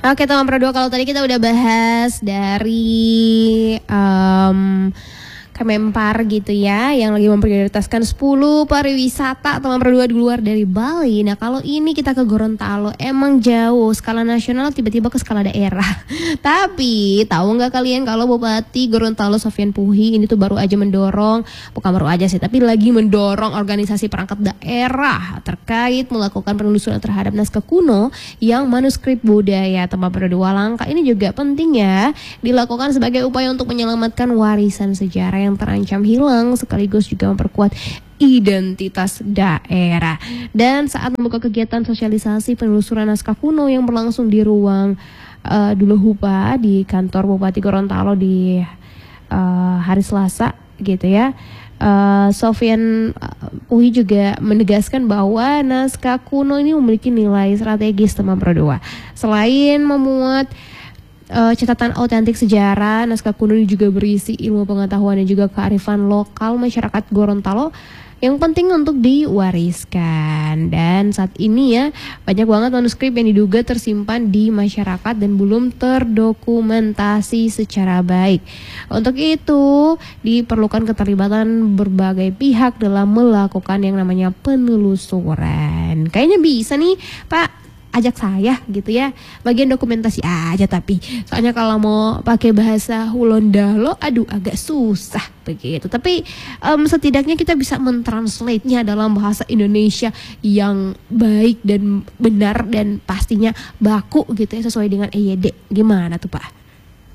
Oke teman Pro 2, kalau tadi kita udah bahas dari Kemenpar gitu ya, yang lagi memprioritaskan 10 pariwisata teman Pro 2 di luar dari Bali. Nah kalau ini kita ke Gorontalo, emang jauh skala nasional tiba-tiba ke skala daerah. Tapi tahu nggak kalian kalau Bupati Gorontalo Sofyan Puhi ini tuh baru aja mendorong, bukan baru aja sih, tapi lagi mendorong organisasi perangkat daerah terkait melakukan penelusuran terhadap naskah kuno yang manuskrip budaya teman Pro 2. Langkah ini juga penting ya dilakukan sebagai upaya untuk menyelamatkan warisan sejarah yang terancam hilang, sekaligus juga memperkuat identitas daerah. Dan saat membuka kegiatan sosialisasi penelusuran naskah kuno yang berlangsung di ruang Duluhupa di kantor Bupati Gorontalo di hari Selasa gitu ya, Sofyan Puhi juga menegaskan bahwa naskah kuno ini memiliki nilai strategis teman Pro 2. Selain memuat catatan autentik sejarah, naskah kuno ini juga berisi ilmu pengetahuan dan juga kearifan lokal masyarakat Gorontalo yang penting untuk diwariskan. Dan saat ini ya banyak banget manuskrip yang diduga tersimpan di masyarakat dan belum terdokumentasi secara baik. Untuk itu diperlukan keterlibatan berbagai pihak dalam melakukan yang namanya penelusuran. Kayaknya bisa nih Pak, ajak saya gitu ya, bagian dokumentasi aja, tapi soalnya kalau mau pakai bahasa Hulondalo aduh agak susah begitu. Tapi setidaknya kita bisa mentranslate-nya dalam bahasa Indonesia yang baik dan benar dan pastinya baku gitu ya, sesuai dengan EYD. Gimana tuh Pak?